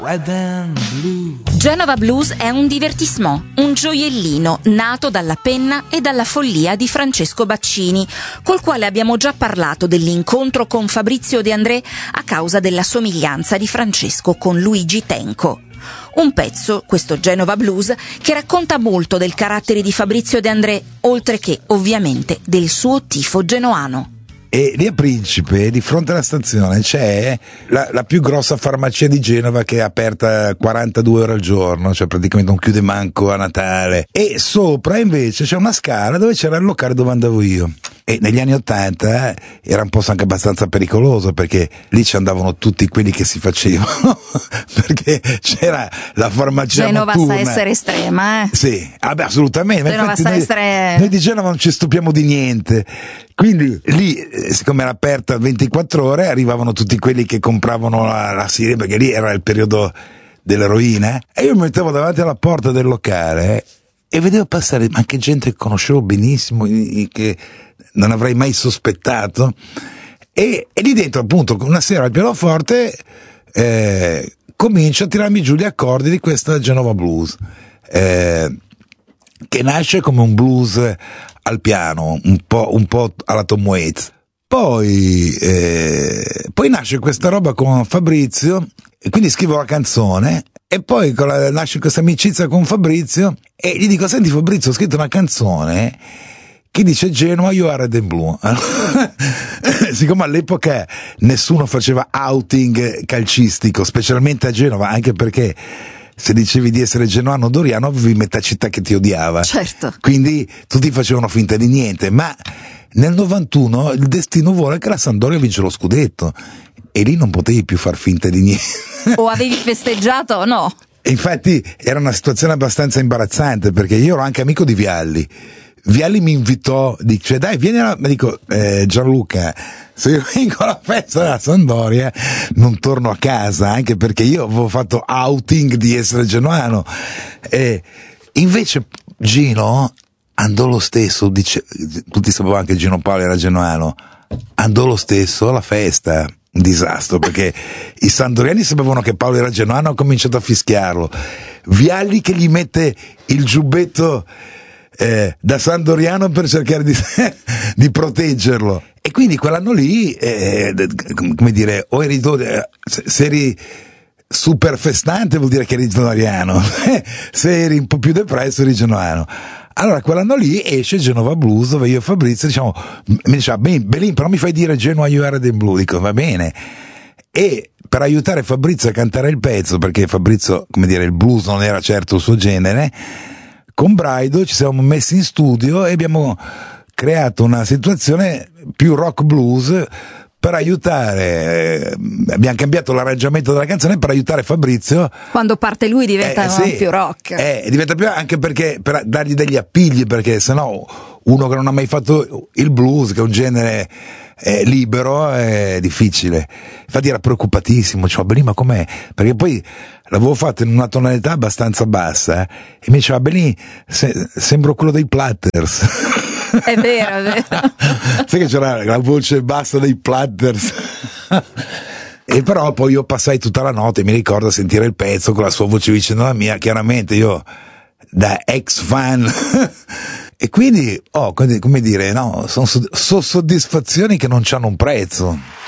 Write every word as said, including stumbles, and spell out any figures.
Red and Blue. Genova Blues è un divertissement, un gioiellino nato dalla penna e dalla follia di Francesco Baccini, col quale abbiamo già parlato dell'incontro con Fabrizio De André a causa della somiglianza di Francesco con Luigi Tenco. Un pezzo, questo Genova Blues, che racconta molto del carattere di Fabrizio De André, oltre che, ovviamente, del suo tifo genoano. E lì a Principe, di fronte alla stazione, c'è la, la più grossa farmacia di Genova, che è aperta quarantadue ore al giorno, cioè praticamente non chiude manco a Natale. E sopra invece c'è una scala dove c'era il locale dove andavo io. E negli anni Ottanta era un posto anche abbastanza pericoloso, perché lì ci andavano tutti quelli che si facevano, perché c'era la farmacia Genova notturna. sa essere estrema, eh? Sì, vabbè, assolutamente. Genova sa noi, essere... noi di Genova non ci stupiamo di niente. Quindi lì, siccome era aperta ventiquattro ore, arrivavano tutti quelli che compravano la, la sirena, perché lì era il periodo dell'eroina, e io mi mettevo davanti alla porta del locale e vedevo passare anche gente che conoscevo benissimo, che non avrei mai sospettato, e, e lì dentro, appunto, una sera al pianoforte eh, comincio a tirarmi giù gli accordi di questa Genova Blues, eh, che nasce come un blues al piano, un po', un po' alla Tom Waits. Poi, eh, poi nasce questa roba con Fabrizio, e quindi scrivo la canzone, e poi con la, nasce questa amicizia con Fabrizio, e gli dico: senti Fabrizio, ho scritto una canzone che dice Genoa, you are red and blue. Siccome all'epoca nessuno faceva outing calcistico, specialmente a Genova, anche perché se dicevi di essere genoano o doriano avevi metà città che ti odiava. Certo. Quindi tutti facevano finta di niente, ma nel novantuno il destino vuole che la Sampdoria vince lo scudetto, e lì non potevi più far finta di niente. O avevi festeggiato o no? E infatti era una situazione abbastanza imbarazzante, perché io ero anche amico di Vialli. Vialli mi invitò, dice dai vieni alla... mi dico eh, Gianluca, se io vengo alla festa della Sampdoria non torno a casa, anche perché io avevo fatto outing di essere genoano. E invece Gino andò lo stesso, dice, tutti sapevano che Gino Paoli era genoano, andò lo stesso alla festa. Un disastro, perché i sandoriani sapevano che Paolo era genoano, hanno cominciato a fischiarlo. Vialli che gli mette il giubbetto eh, da sandoriano per cercare di, di proteggerlo, e quindi quell'anno lì eh, come dire, o eri se eri super festante vuol dire che eri genoano, se eri un po' più depresso eri genoano. Allora quell'anno lì esce Genova Blues, dove io e Fabrizio diciamo, mi diceva Belin, però mi fai dire Genoa you are red and blue, dico va bene. E per aiutare Fabrizio a cantare il pezzo, perché Fabrizio, come dire, il blues non era certo il suo genere, con Braido ci siamo messi in studio e abbiamo creato una situazione più rock blues per aiutare, eh, abbiamo cambiato l'arrangiamento della canzone per aiutare Fabrizio. Quando parte lui diventa eh, sì, più rock. Eh, diventa più, anche perché per dargli degli appigli, perché sennò uno che non ha mai fatto il blues, che è un genere eh, libero, è difficile. Infatti era preoccupatissimo, cioè, Belin, ma com'è? Perché poi l'avevo fatto in una tonalità abbastanza bassa, eh, e mi diceva Belin, se, sembro quello dei Platters. È vero, è vero. Sai che c'era la voce bassa dei Platters. E però poi io passai tutta la notte, mi ricordo, sentire il pezzo con la sua voce vicino alla mia, chiaramente io da ex fan. E quindi, oh, come dire, no, sono soddisfazioni che non c'hanno un prezzo.